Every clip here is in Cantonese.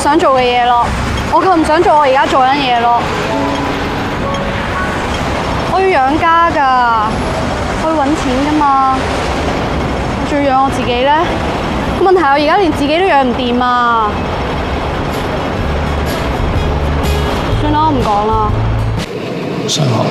想做嘅嘢咯，我夠唔想做我而家做緊嘢咯。我要養家㗎，我要揾錢㗎嘛，我仲要養我自己咧。問題我而家連自己都養唔掂啊！算啦，我唔講啦。 想學。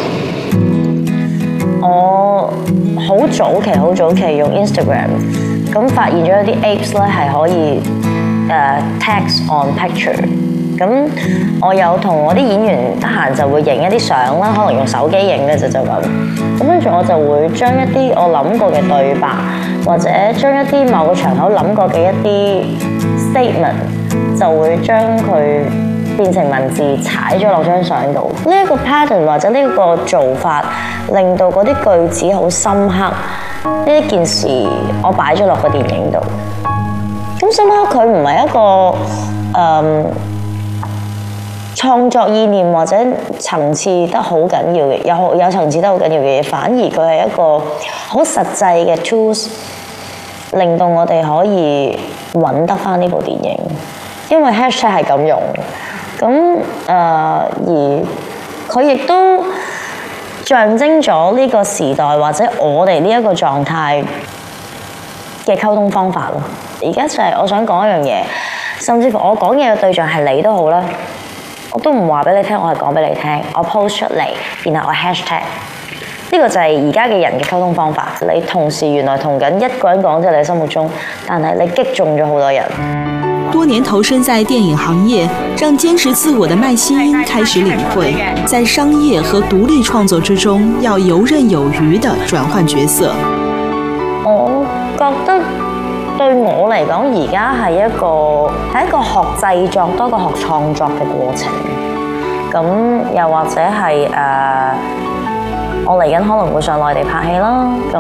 我好早期用 Instagram， 咁發現咗有啲 apps 咧係可以text on picture。咁我有同我啲演員得閒就會影一啲相啦，可能用手機影嘅就咁。咁跟住我就會將一啲我諗過嘅對白，或者將一啲某個場口諗過嘅一啲 statement， 就會將佢變成文字踩咗落張相度。呢一個 pattern 或者呢一個做法，令到嗰啲句子好深刻。呢一件事我擺咗落個電影度。咁深刻佢唔係一個創作意念或者層次得好緊要嘅，有層次得好緊要嘅嘢，反而佢係一個好實際嘅 tools， 令到我哋可以揾得返呢部電影，因為 hashtag 係咁用。咁而佢亦都象徵咗呢個時代或者我哋呢一個狀態嘅溝通方法咯。而家就係我想講一樣嘢，甚至乎我講嘢嘅對象係你都好啦，我都唔話俾你聽，我係講俾你聽，我 post 出嚟，然後我 hashtag。呢個就係而家嘅人嘅溝通方法。你同時原來同緊一個人講，即係你心目中，但係你擊中咗好多人。 多年投身在電影行業，讓堅持自我的麥希英開始領會，在商業和獨立創作之中，要游刃有餘地轉換角色。 我覺得對我嚟講，而家係一個學製作多過學創作嘅過程。咁又或者係我嚟緊可能會上內地拍戲啦。咁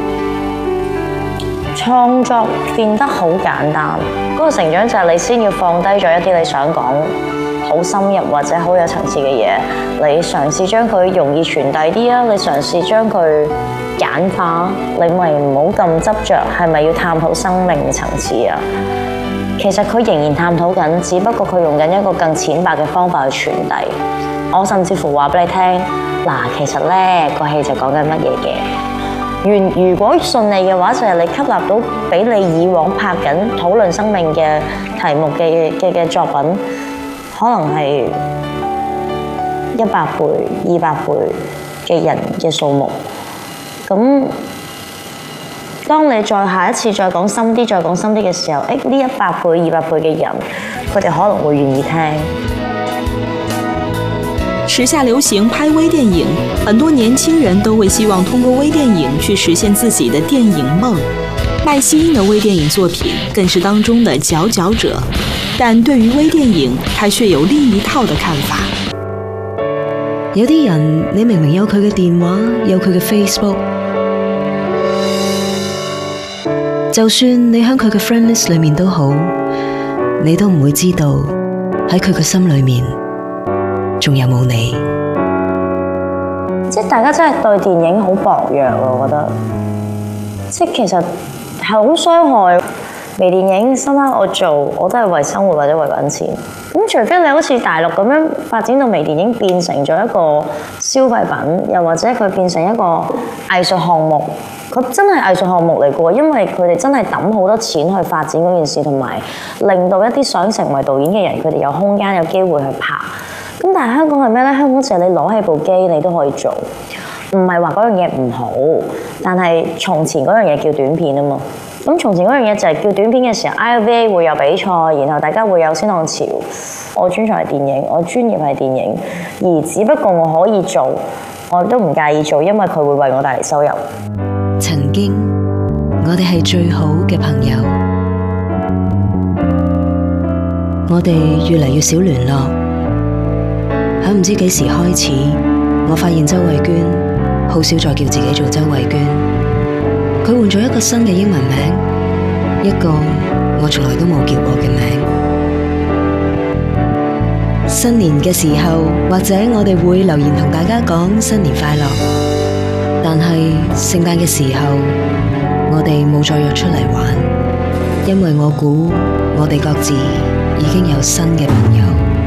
創作變得好簡單，嗰個成長就係你先要放低咗一啲你想講好深入或者好有層次嘅嘢，你嘗試將佢容易傳遞啲啊，你嘗試將佢簡化，你咪唔好咁執着係咪要探討生命嘅層次啊？其實佢仍然探討緊，只不過佢用緊一個更淺白嘅方法去傳遞。我甚至乎話俾你聽，嗱，其實呢個戲就講緊乜嘢嘅。如果順利嘅話，就係你吸納到比你以往拍緊討論生命嘅題目嘅作品，可能係100倍、200倍嘅人嘅數目。咁當你再下一次再講深啲嘅時候，呢100倍、200倍嘅人，佢哋可能會願意聽。 時下流行拍微電影，很多年輕人都會希望通過微電影去實現自己的電影夢。麥希英的微電影作品更是當中的佼佼者，但對於微電影，他卻有另一套的看法。 有啲人，你明明有佢嘅電話，有佢嘅 Facebook， 就算你喺佢嘅 friend list 裏面都好，你都唔會知道喺佢嘅心裏面仲有冇你。 即係大家真係對電影好薄弱，我覺得，即係其實係好傷害。微電影深刻我做，我都係為生活或者為揾錢。咁除非你好似大陸咁樣發展到微電影變成咗一個消費品，又或者佢變成一個藝術項目，佢真係藝術項目嚟嘅喎，因為佢哋真係抌好多錢去發展嗰件事，同埋令到一啲想成為導演嘅人，佢哋有空間有機會去拍。咁但係香港係咩呢？香港就係你攞起部機你都可以做，唔係話嗰樣嘢唔好，但係從前嗰樣嘢叫短片啊嘛。咁從前嗰樣嘢就係叫短片嘅時候 ，IVA 會有比賽，然後大家會有先浪潮。我專長係電影，我專業係電影，而只不過我可以做，我都唔介意做，因為佢會為我帶嚟收入。 曾經我哋係最好嘅朋友，我哋越嚟越少聯絡。喺唔知幾時開始，我發現周慧娟好少再叫自己做周慧娟。佢換咗一個新嘅英文名，一個我從來都冇叫過嘅名。新年嘅時候，或者我哋會留言同大家講新年快樂，但係聖誕嘅時候，我哋冇再約出嚟玩，因為我估我哋各自已已經有新嘅朋友。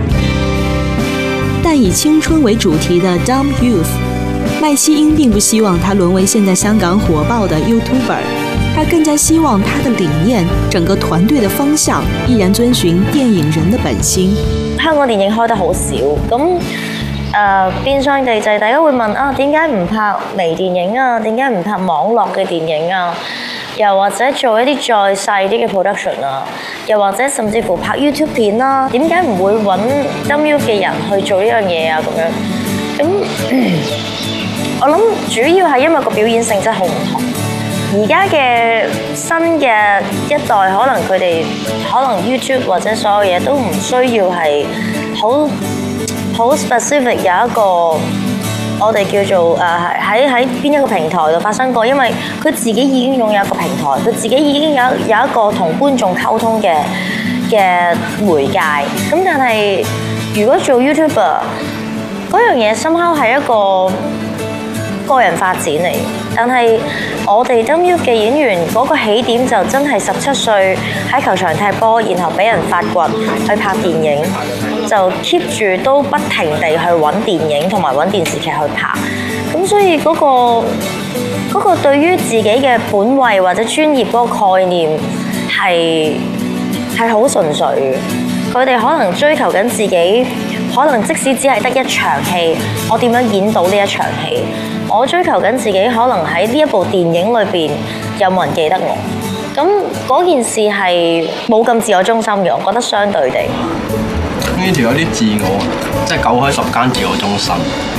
但以青春為主題的 Dumb Youth， 麥希英並不希望他淪為現在香港火爆的 YouTuber， 他更加希望他的理念、整個團隊的方向依然遵循電影人的本心。 香港電影開得好少，咁變相地就係大家會問啊，點解唔拍微電影啊？點解唔拍網絡嘅電影啊？又或者做一啲再細啲嘅 production 啊？又或者甚至乎拍 YouTube 片啦？點解唔會揾 Dumb Youth 嘅人去做呢樣嘢啊？咁樣咁，我諗主要係因為個表演性質好唔同。而家嘅新嘅一代，可能佢哋可能 YouTube 或者所有嘢都唔需要係好 specific 有一個我哋叫做喺邊一個平台度發生過，因為佢自己已經擁有一個平台，佢自己已經有一個同觀眾溝通嘅媒介。咁但係如果做 YouTuber 嗰樣嘢somehow係一個個人發展嚟，但係我哋 Dumb Youth 嘅演員嗰個起點就真係17歲喺球場踢波，然後俾人發掘去拍電影，就 keep 住都不停地去揾電影同埋揾電視劇去拍。咁所以嗰個對於自己嘅本位或者專業嗰個概念係好純粹嘅。佢哋可能追求緊自己，可能即使只係得一場戲，我點樣演到呢一場戲？我追求緊自己，可能喺呢一部電影裏邊有冇人記得我？咁嗰件事係冇咁自我中心嘅，我覺得相對地。 呢條有啲自我，即係9開10間自我中心。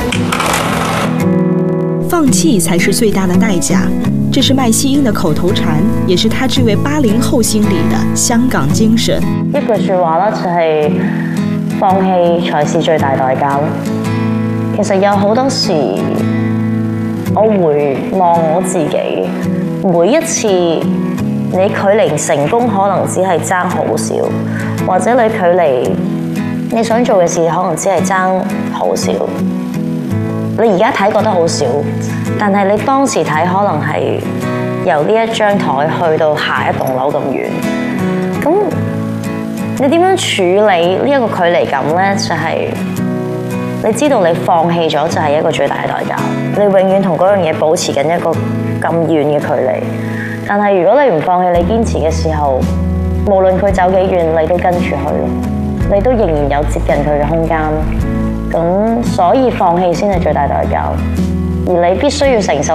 放棄才是最大的代價，這是麥希英的口頭禪，也是他這位80後心裡的香港精神。 一句説話啦，就係放棄才是最大代價咯。其實有好多時，我回望我自己，每一次你距離成功可能只係爭好少，或者你距離你想做嘅事可能只係爭好少。你而家睇覺得好少，但係你當時睇可能係由呢一張台去到下一棟樓咁遠。咁你點樣處理呢一個距離感呢？就係你知道你放棄咗就係一個最大嘅代價。你永遠同嗰樣嘢保持緊一個咁遠嘅距離。但係如果你唔放棄，你堅持嘅時候，無論佢走幾遠，你都跟住去，你都仍然有接近佢嘅空間。咁所以放棄先係最大代價，而你必須要承受